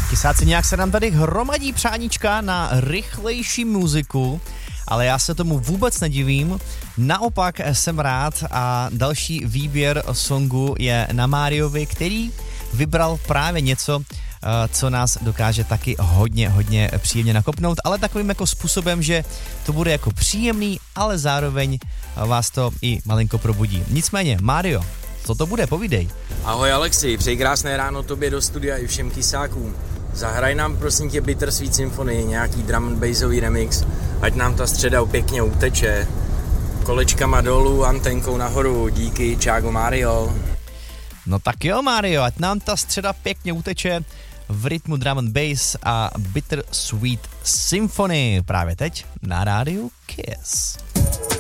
Kysáci, nějak se nám tady hromadí přáníčka na rychlejší muziku, ale já se tomu vůbec nedivím. Naopak jsem rád a další výběr songu je na Máriovi, který vybral právě něco, co nás dokáže taky hodně příjemně nakopnout, ale takovým jako způsobem, že to bude jako příjemný, ale zároveň vás to i malinko probudí. Nicméně, Mário, co to bude, povídej. Ahoj Alexi, přeji krásné ráno tobě do studia i všem kysákům. Zahraj nám prosím tě Bittersweet Symphony, nějaký drum and bassový remix, ať nám ta středa pěkně uteče. Kolečkama dolů, antenkou nahoru, díky, čágo Mario. No tak jo, Mário, ať nám ta středa pěkně uteče v rytmu drum and bass a Bittersweet Symphony právě teď na rádiu Kiss.